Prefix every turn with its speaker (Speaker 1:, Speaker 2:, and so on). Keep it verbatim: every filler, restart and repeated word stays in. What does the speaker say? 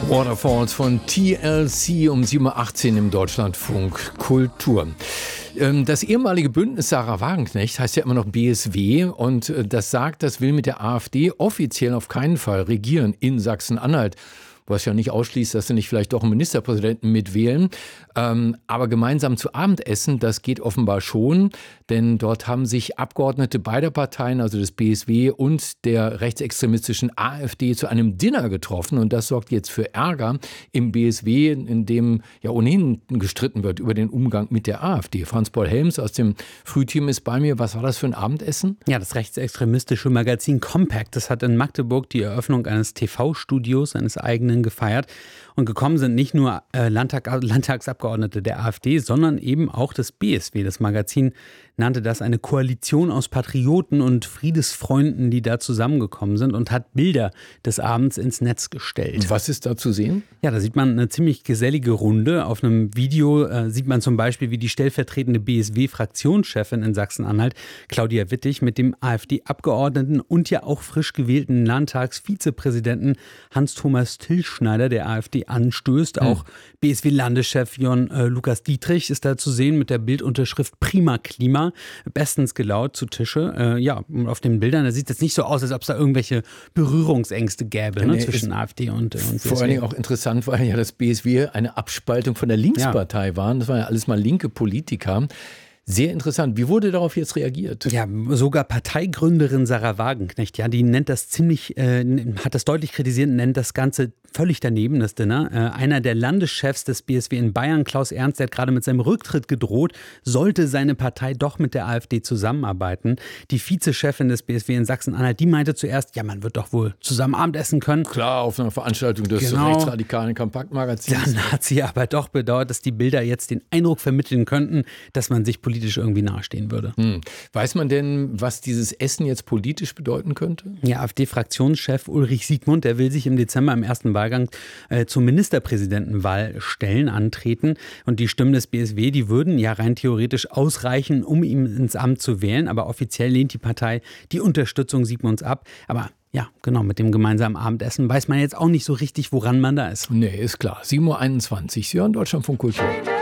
Speaker 1: Waterfalls von T L C um sieben Uhr achtzehn im Deutschlandfunk Kultur. Das ehemalige Bündnis Sarah Wagenknecht heißt ja immer noch B S W und das sagt, das will mit der AfD offiziell auf keinen Fall regieren in Sachsen-Anhalt. Was ja nicht ausschließt, dass sie nicht vielleicht doch einen Ministerpräsidenten mitwählen. Ähm, aber gemeinsam zu Abend essen, das geht offenbar schon. Denn dort haben sich Abgeordnete beider Parteien, also des B S W und der rechtsextremistischen AfD, zu einem Dinner getroffen. Und das sorgt jetzt für Ärger im B S W, in dem ja ohnehin gestritten wird über den Umgang mit der AfD. Franz-Paul Helms aus dem Frühteam ist bei mir. Was war das für ein Abendessen?
Speaker 2: Ja, das rechtsextremistische Magazin Compact, das hat in Magdeburg die Eröffnung eines T V-Studios, eines eigenen gefeiert. Und gekommen sind nicht nur äh, Landtag, Landtagsabgeordnete der AfD, sondern eben auch des B S W. Das Magazin nannte das eine Koalition aus Patrioten und Friedesfreunden, die da zusammengekommen sind, und hat Bilder des Abends ins Netz gestellt.
Speaker 1: Was ist da zu sehen?
Speaker 2: Ja, da sieht man eine ziemlich gesellige Runde. Auf einem Video äh, sieht man zum Beispiel, wie die stellvertretende B S W-Fraktionschefin in Sachsen-Anhalt, Claudia Wittig, mit dem AfD-Abgeordneten und ja auch frisch gewählten Landtagsvizepräsidenten Hans-Thomas Tilschneider der AfD anstößt. Hm. Auch B S W-Landeschef Jon äh, Lukas Dietrich ist da zu sehen mit der Bildunterschrift Prima Klima. Bestens gelaunt zu Tische. Äh, ja, auf den Bildern, da sieht es jetzt nicht so aus, als ob es da irgendwelche Berührungsängste gäbe, ne, nee, zwischen AfD und, und B S W.
Speaker 1: Vor allen Dingen auch interessant, weil ja das B S W eine Abspaltung von der Linkspartei ja. waren. Das waren ja alles mal linke Politiker. Sehr interessant. Wie wurde darauf jetzt reagiert?
Speaker 2: Ja, sogar Parteigründerin Sarah Wagenknecht, ja, die nennt das ziemlich, äh, hat das deutlich kritisiert, nennt das Ganze völlig daneben, das Dinner. Äh, einer der Landeschefs des B S W in Bayern, Klaus Ernst, der hat gerade mit seinem Rücktritt gedroht, sollte seine Partei doch mit der AfD zusammenarbeiten. Die Vizechefin des B S W in Sachsen-Anhalt, die meinte zuerst, ja, man wird doch wohl zusammen Abendessen können.
Speaker 1: Klar, auf einer Veranstaltung des
Speaker 2: genau.
Speaker 1: rechtsradikalen Kompaktmagazins.
Speaker 2: Dann hat sie aber doch bedauert, dass die Bilder jetzt den Eindruck vermitteln könnten, dass man sich politisch irgendwie nahestehen würde.
Speaker 1: Hm. Weiß man denn, was dieses Essen jetzt politisch bedeuten könnte?
Speaker 2: Ja, AfD-Fraktionschef Ulrich Siegmund, der will sich im Dezember im ersten Wahlgang äh, zur Ministerpräsidentenwahl stellen, antreten. Und die Stimmen des B S W, die würden ja rein theoretisch ausreichen, um ihn ins Amt zu wählen. Aber offiziell lehnt die Partei die Unterstützung Siegmunds ab. Aber ja, genau, mit dem gemeinsamen Abendessen weiß man jetzt auch nicht so richtig, woran man da ist.
Speaker 1: Nee, ist klar. sieben Uhr einundzwanzig, Sie hören Deutschlandfunk Kultur.